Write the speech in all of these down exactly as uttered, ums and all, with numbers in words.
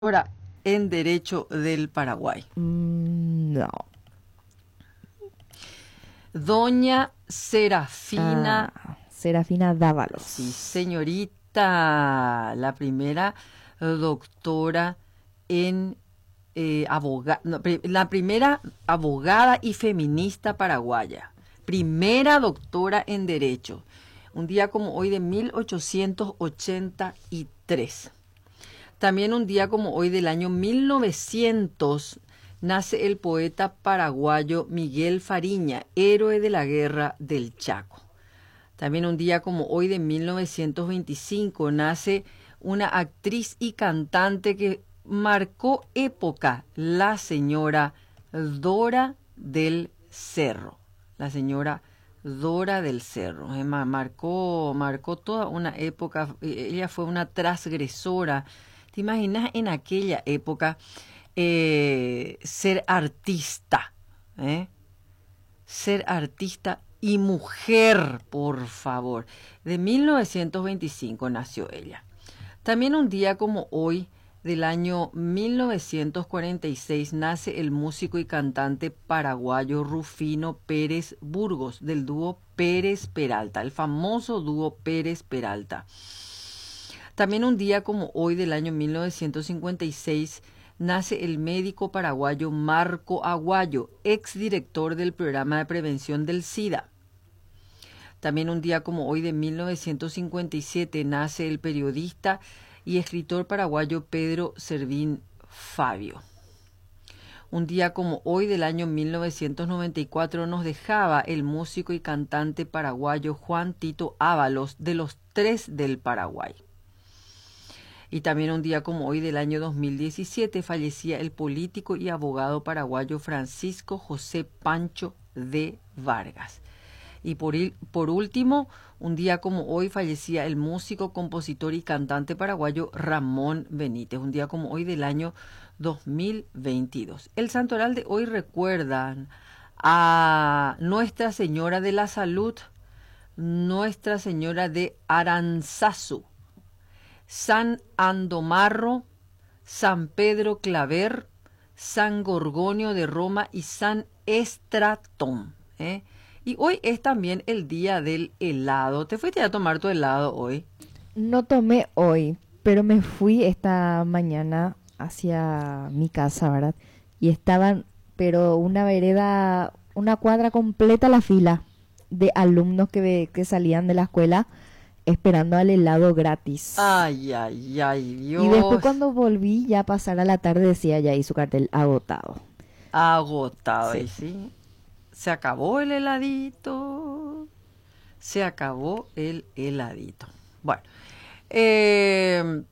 Doctora en Derecho del Paraguay. Mm, no. Doña Serafina. Ah, Serafina Dávalos. Sí, señorita, la primera doctora en eh, abogada, no, pri- la primera abogada y feminista paraguaya. Primera doctora en Derecho. Un día como hoy de mil ochocientos ochenta y tres. También un día como hoy del año mil novecientos nace el poeta paraguayo Miguel Fariña, héroe de la guerra del Chaco. También un día como hoy de mil novecientos veinticinco nace una actriz y cantante que marcó época, la señora Dora del Cerro. La señora Dora del Cerro. Eh, marcó, marcó toda una época. Ella fue una transgresora. ¿Te imaginas en aquella época eh, ser artista? ¿eh? Ser artista y mujer, por favor. De mil novecientos veinticinco nació ella. También un día como hoy, del año mil novecientos cuarenta y seis, nace el músico y cantante paraguayo Rufino Pérez Burgos, del dúo Pérez Peralta, el famoso dúo Pérez Peralta. También un día como hoy del año mil novecientos cincuenta y seis nace el médico paraguayo Marco Aguayo, exdirector del programa de prevención del SIDA. También un día como hoy de mil novecientos cincuenta y siete nace el periodista y escritor paraguayo Pedro Servín Fabio. Un día como hoy del año mil novecientos noventa y cuatro nos dejaba el músico y cantante paraguayo Juan Tito Ábalos, de los Tres del Paraguay. Y también un día como hoy del año dos mil diecisiete fallecía el político y abogado paraguayo Francisco José Pancho de Vargas. Y por, il, por último, un día como hoy fallecía el músico, compositor y cantante paraguayo Ramón Benítez. Un día como hoy del año dos mil veintidós. El santoral de hoy recuerdan a Nuestra Señora de la Salud, Nuestra Señora de Aranzazu, San Andomarro, San Pedro Claver, San Gorgonio de Roma y San Estratón. ¿eh? Y hoy es también el día del helado. ¿Te fuiste a tomar tu helado hoy? No tomé hoy, pero me fui esta mañana hacia mi casa, ¿verdad? Y estaban, pero una vereda, una cuadra completa la fila de alumnos que, que salían de la escuela esperando al helado gratis. Ay, ay, ay, Dios. Y después cuando volví ya a pasar a la tarde decía ya ahí su cartel agotado. Agotado, Sí. ¿y sí? Se acabó el heladito. Se acabó el heladito. Bueno, eh,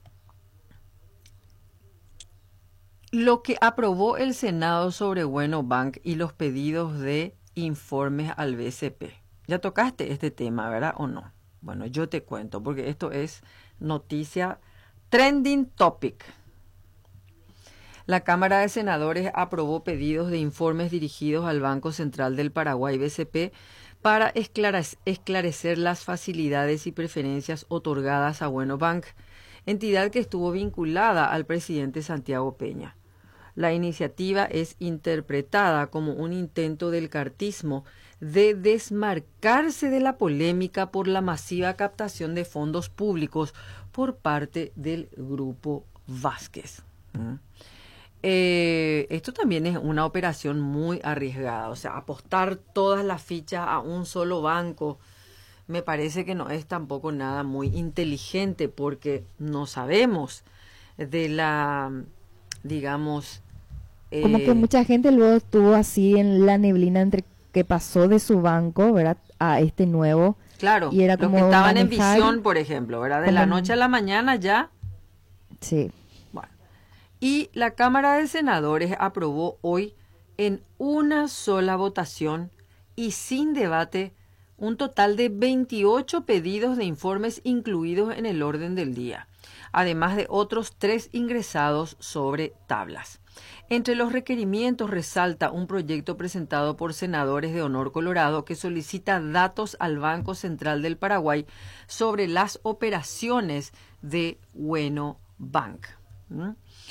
lo que aprobó el Senado sobre Bueno Bank y los pedidos de informes al B C P. Ya tocaste este tema, ¿verdad? ¿O no? Bueno, yo te cuento, porque esto es noticia trending topic. La Cámara de Senadores aprobó pedidos de informes dirigidos al Banco Central del Paraguay, B C P, para esclarecer las facilidades y preferencias otorgadas a Bueno Bank, entidad que estuvo vinculada al presidente Santiago Peña. La iniciativa es interpretada como un intento del cartismo de desmarcarse de la polémica por la masiva captación de fondos públicos por parte del Grupo Vázquez. ¿Mm? Eh, esto también es una operación muy arriesgada, o sea, apostar todas las fichas a un solo banco me parece que no es tampoco nada muy inteligente, porque no sabemos de la, digamos... Eh, Como que mucha gente luego estuvo así en la neblina entre que pasó de su banco, ¿verdad?, a este nuevo. Claro, y era los como que estaban manejar, en visión, por ejemplo, ¿verdad? De como, la noche a la mañana ya... Sí. Bueno, y la Cámara de Senadores aprobó hoy en una sola votación y sin debate un total de veintiocho pedidos de informes incluidos en el orden del día, además de otros tres ingresados sobre tablas. Entre los requerimientos resalta un proyecto presentado por senadores de Honor Colorado que solicita datos al Banco Central del Paraguay sobre las operaciones de Bueno Bank. ¿m?